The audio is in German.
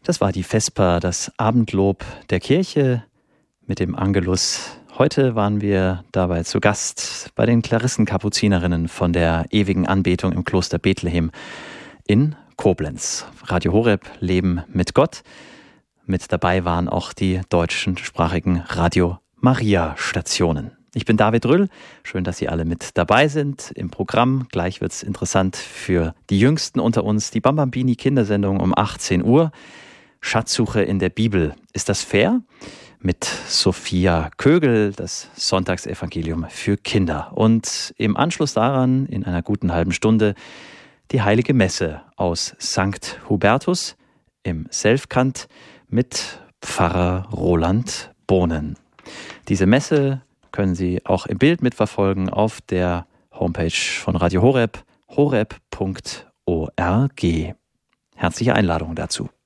Das war die Vesper, das Abendlob der Kirche mit dem Angelus. Heute waren wir dabei zu Gast bei den Klarissenkapuzinerinnen von der ewigen Anbetung im Kloster Bethlehem in Koblenz. Radio Horeb, Leben mit Gott. Mit dabei waren auch die deutschsprachigen Radio Maria Stationen. Ich bin David Rüll. Schön, dass Sie alle mit dabei sind im Programm. Gleich wird es interessant für die Jüngsten unter uns. Die Bambambini Kindersendung um 18 Uhr. Schatzsuche in der Bibel. Ist das fair? Mit Sophia Kögel, das Sonntagsevangelium für Kinder. Und im Anschluss daran, in einer guten halben Stunde, die Heilige Messe aus St. Hubertus im Selfkant mit Pfarrer Roland Bohnen. Diese Messe können Sie auch im Bild mitverfolgen auf der Homepage von Radio Horeb, horeb.org. Herzliche Einladung dazu.